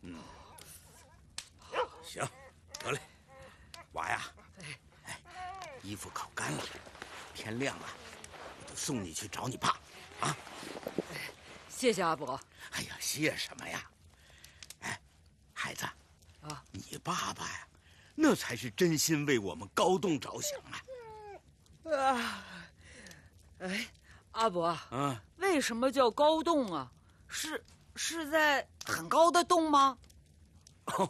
行，得嘞，娃呀，衣服烤干了，天亮了，我就送你去找你爸，啊。 谢谢阿伯。 哎呀，谢什么呀？哎，孩子， 啊， 你爸爸呀，那才是真心为我们高栋着想啊。 阿伯，为什么叫高洞啊？是在很高的洞吗？ 哦，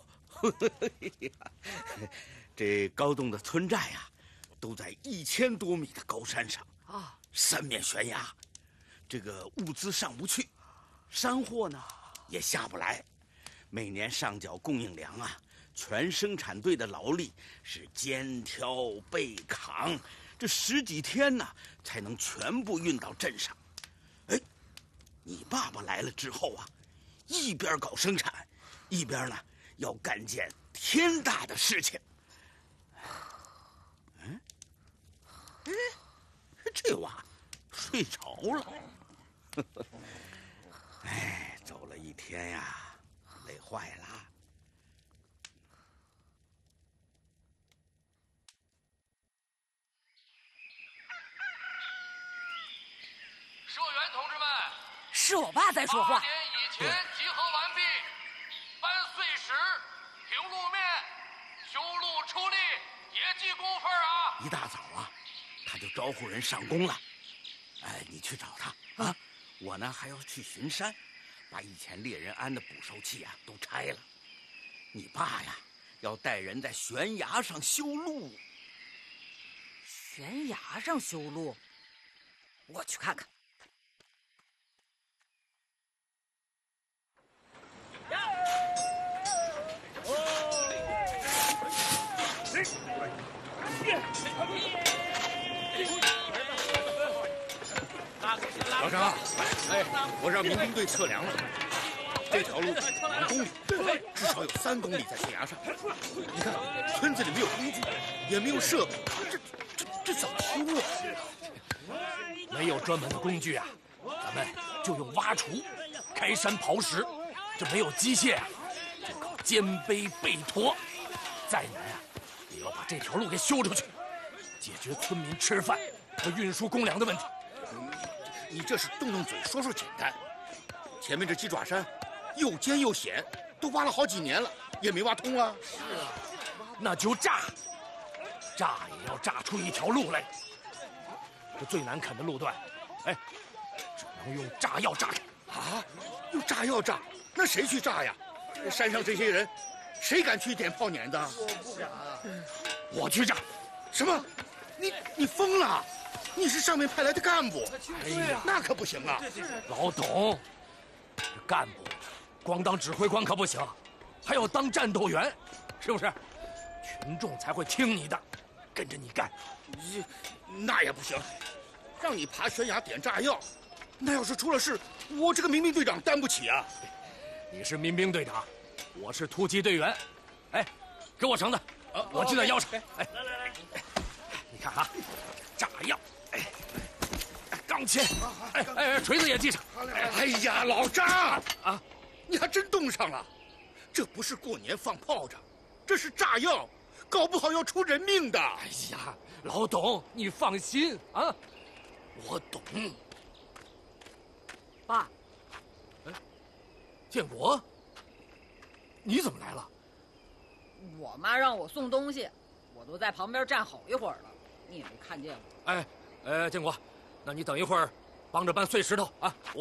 这高栋的村寨呀，都在1000多米的高山上啊，三面悬崖，这个物资上不去，山货呢也下不来，每年上缴供应粮啊，全生产队的劳力是肩挑背扛，这10几天呢才能全部运到镇上。哎，你爸爸来了之后啊，一边搞生产，一边呢要干件天大的事情。这娃睡着了。哎，走了一天呀，累坏了。 社员同志们， 是我爸在说话。 8点以前集合完毕，搬碎石、平路面、修路出力，别记工分啊！ 一大早啊，他就招呼人上工了。哎，你去找他啊！我呢还要去巡山，把以前猎人安的捕兽器啊都拆了。你爸呀，要带人在悬崖上修路。 悬崖上修路，我去看看。 老张，我让民兵队测量了，这条路2公里，至少有3公里在悬崖上。你看，村子里没有工具，也没有设备，这怎么修啊？ 没有专门的工具啊，咱们就用挖锄、开山刨石。这没有机械啊，就靠肩背背驮。再难啊，也要把这条路给修出去，解决村民吃饭和运输公粮的问题。 你这是动动嘴说说简单，前面这鸡爪山又尖又险，都挖了好几年了，也没挖通啊。 是啊，那就炸也要炸出一条路来。这最难啃的路段，只能用炸药炸开。 啊，用炸药炸？那谁去炸呀？山上这些人，谁敢去点炮碾子？ 我去炸。 什么？你疯了？你是上面派来的干部？ 哎呀， 那可不行啊！ 老董，这干部光当指挥官可不行，还要当战斗员，是不是？群众才会听你的，跟着你干。 那也不行，让你爬悬崖点炸药，那要是出了事，我这个民兵队长担不起啊！ 你是民兵队长，我是突击队员。给我绳子，我系在腰上。来，你看啊，炸药，钢钎，锤子也系上。 哎呀，老张啊，你还真动上了！这不是过年放炮仗，这是炸药，搞不好要出人命的。 哎呀，老董，你放心啊，我懂。 爸， 建国，你怎么来了？ 我妈让我送东西，我都在旁边站好一会儿了，你也没看见我。 建国，那你等一会儿帮着搬碎石头啊。